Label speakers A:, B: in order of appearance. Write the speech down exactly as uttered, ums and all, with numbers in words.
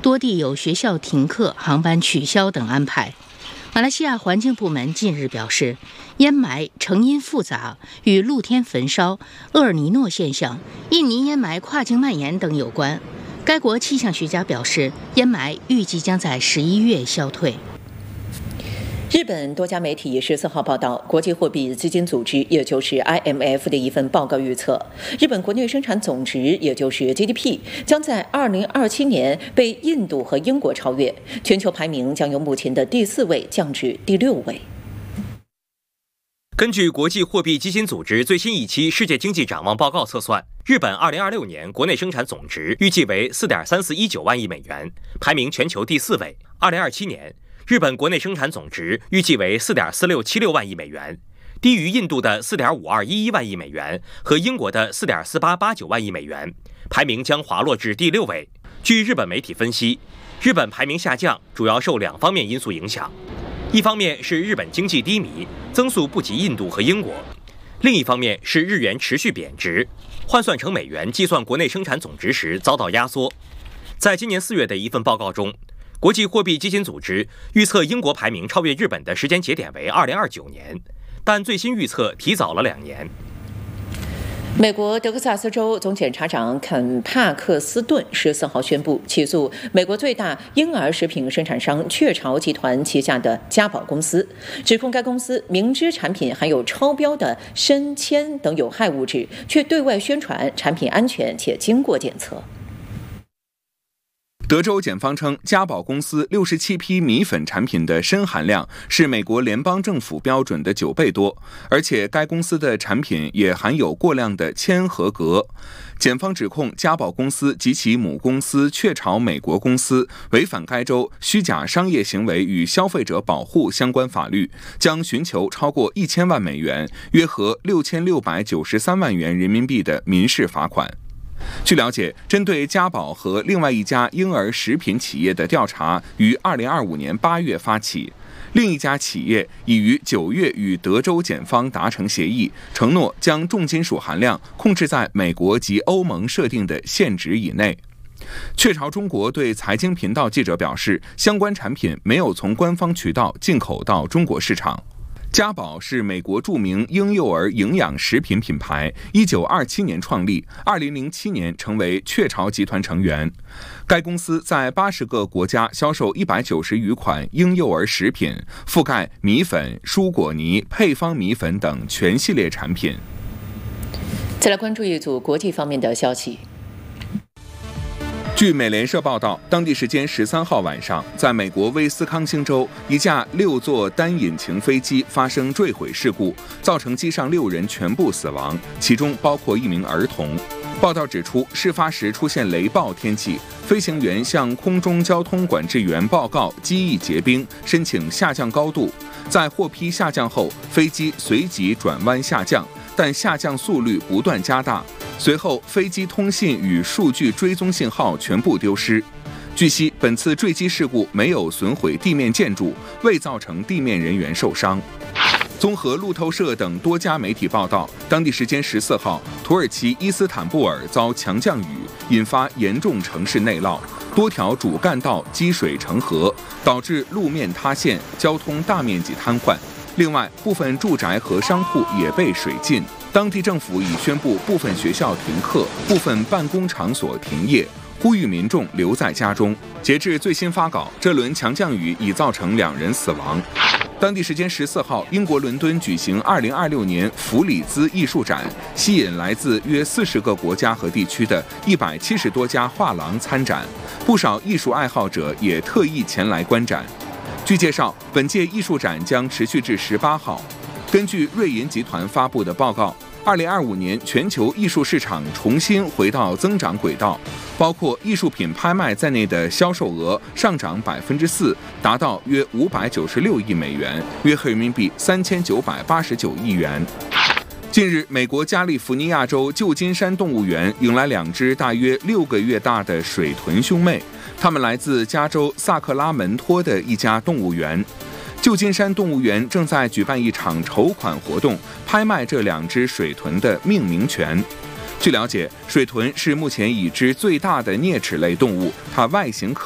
A: 多地有学校停课、航班取消等安排。马来西亚环境部门近日表示，烟霾成因复杂，与露天焚烧、厄尔尼诺现象、印尼烟霾跨境蔓延等有关。该国气象学家表示，烟霾预计将在十一月消退。
B: 日本多家媒体十四号报道，国际货币基金组织，也就是 I M F 的一份报告预测，日本国内生产总值，也就是 G D P， 将在二零二七年被印度和英国超越，全球排名将由目前的第四位降至第六位。
C: 根据国际货币基金组织最新一期世界经济展望报告测算，日本二零二六年国内生产总值预计为 四点三四一九万亿美元，排名全球第四位。二零二七年日本国内生产总值预计为 四点四六七六万亿美元，低于印度的 四点五二一一万亿美元和英国的 四点四八八九万亿美元，排名将滑落至第六位。据日本媒体分析，日本排名下降主要受两方面因素影响，一方面是日本经济低迷，增速不及印度和英国，另一方面是日元持续贬值，换算成美元计算国内生产总值时遭到压缩。在今年四月的一份报告中，国际货币基金组织预测英国排名超越日本的时间节点为二零二九年，但最新预测提早了两年。
B: 美国德克萨斯州总检察长肯帕克斯顿十四号宣布起诉美国最大婴儿食品生产商雀巢集团旗下的嘉宝公司，指控该公司明知产品含有超标的砷、铅等有害物质，却对外宣传产品安全且经过检测。
D: 德州检方称，嘉宝公司六十七批米粉产品的砷含量是美国联邦政府标准的九倍多，而且该公司的产品也含有过量的铅和镉。检方指控嘉宝公司及其母公司雀巢美国公司违反该州虚假商业行为与消费者保护相关法律，将寻求超过一千万美元，约合六千六百九十三万元人民币的民事罚款。据了解，针对嘉宝和另外一家婴儿食品企业的调查于二零二五年八月发起，另一家企业已于九月与德州检方达成协议，承诺将重金属含量控制在美国及欧盟设定的限值以内。雀巢中国对财经频道记者表示，相关产品没有从官方渠道进口到中国市场。嘉宝是美国著名婴幼儿营养食品品牌，一九二七年创立，二零零七年成为雀巢集团成员。该公司在八十个国家销售一百九十余款婴幼儿食品，覆盖米粉、蔬果泥、配方米粉等全系列产品。
B: 再来关注一组国际方面的消息。
D: 据美联社报道，当地时间十三号晚上，在美国威斯康星州，一架六座单引擎飞机发生坠毁事故，造成机上六人全部死亡，其中包括一名儿童。报道指出，事发时出现雷暴天气，飞行员向空中交通管制员报告机翼结冰，申请下降高度。在获批下降后，飞机随即转弯下降，但下降速率不断加大。随后，飞机通信与数据追踪信号全部丢失。据悉，本次坠机事故没有损毁地面建筑，未造成地面人员受伤。综合路透社等多家媒体报道，当地时间十四号，土耳其伊斯坦布尔遭强降雨，引发严重城市内涝，多条主干道积水成河，导致路面塌陷，交通大面积瘫痪。另外，部分住宅和商铺也被水浸。当地政府已宣布部分学校停课，部分办公场所停业，呼吁民众留在家中。截至最新发稿，这轮强降雨已造成两人死亡。当地时间十四号，英国伦敦举行二零二六年弗里兹艺术展，吸引来自约四十个国家和地区的一百七十多家画廊参展，不少艺术爱好者也特意前来观展。据介绍，本届艺术展将持续至十八号。根据瑞银集团发布的报告，二零二五年全球艺术市场重新回到增长轨道，包括艺术品拍卖在内的销售额上涨百分之四，达到约五百九十六亿美元，约合人民币三千九百八十九亿元。近日，美国加利福尼亚州旧金山动物园迎来两只大约六个月大的水豚兄妹，它们来自加州萨克拉门托的一家动物园。旧金山动物园正在举办一场筹款活动，拍卖这两只水豚的命名权。据了解，水豚是目前已知最大的啮齿类动物，它外形可